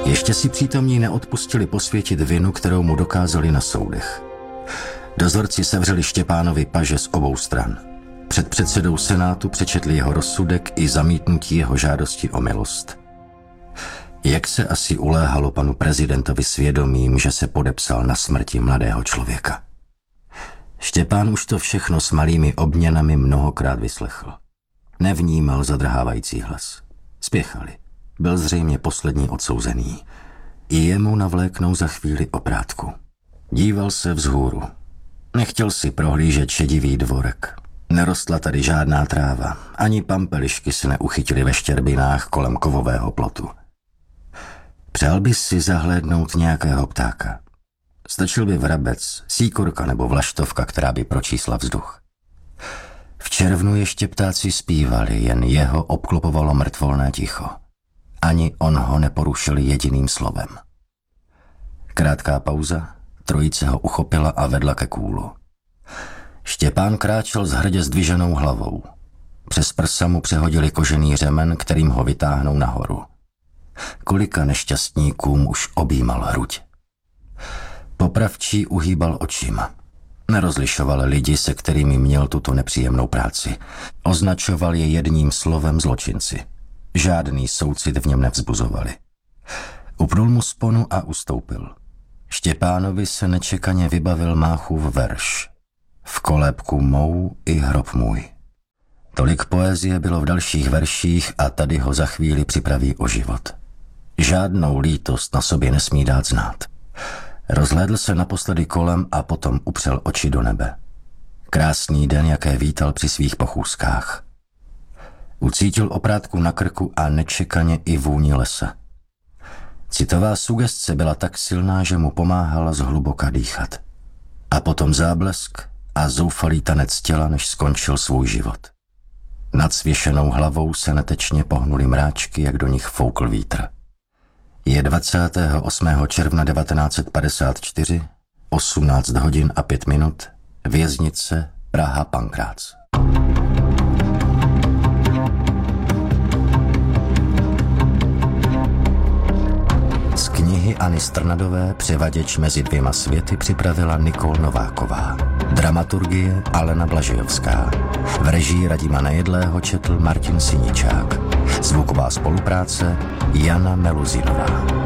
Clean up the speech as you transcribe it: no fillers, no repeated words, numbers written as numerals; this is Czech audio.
Ještě si přítomní neodpustili posvětit vinu, kterou mu dokázali na soudech. Dozorci sevřeli Štěpánovi paže z obou stran. Před předsedou senátu přečetli jeho rozsudek i zamítnutí jeho žádosti o milost. Jak se asi uléhalo panu prezidentovi svědomím, že se podepsal na smrti mladého člověka. Štěpán už to všechno s malými obměnami mnohokrát vyslechl. Nevnímal zadrhávající hlas. Spěchali. Byl zřejmě poslední odsouzený. I jemu navléknou za chvíli oprátku. Díval se vzhůru. Nechtěl si prohlížet šedivý dvorek. Nerostla tady žádná tráva. Ani pampelišky se neuchytily ve štěrbinách kolem kovového plotu. Přál by si zahlédnout nějakého ptáka. Stačil by vrabec, síkorka nebo vlaštovka, která by pročísla vzduch. V červnu ještě ptáci zpívali, jen jeho obklopovalo mrtvolné ticho. Ani on ho neporušil jediným slovem. Krátká pauza, trojice ho uchopila a vedla ke kůlu. Štěpán kráčel s hrdě zdviženou hlavou. Přes prsa mu přehodili kožený řemen, kterým ho vytáhnou nahoru. Kolika nešťastníkům už objímal hruď. Popravčí uhýbal očima. Nerozlišoval lidi, se kterými měl tuto nepříjemnou práci. Označoval je jedním slovem zločinci. Žádný soucit v něm nevzbuzovali. Upnul mu sponu a ustoupil. Štěpánovi se nečekaně vybavil Máchův verš. V kolébku mou i hrob můj. Tolik poezie bylo v dalších verších a tady ho za chvíli připraví o život. Žádnou lítost na sobě nesmí dát znát. Rozhlédl se naposledy kolem a potom upřel oči do nebe. Krásný den, jaké vítal při svých pochůzkách. Ucítil oprátku na krku a nečekaně i vůni lesa. Citová sugestce byla tak silná, že mu pomáhala zhluboka dýchat. A potom záblesk a zoufalý tanec těla, než skončil svůj život. Nad svěšenou hlavou se netečně pohnuly mráčky, jak do nich foukl vítr. Je 28. června 1954, 18 hodin a 5 minut, věznice Praha Pankrác. Z knihy Anny Strnadové Převaděč mezi dvěma světy připravila Nikol Nováková. Dramaturgie Alena Blažejovská. V režii Radima Nejedlého četl Martin Siničák. Zvuková spolupráce Jana Meluzinová.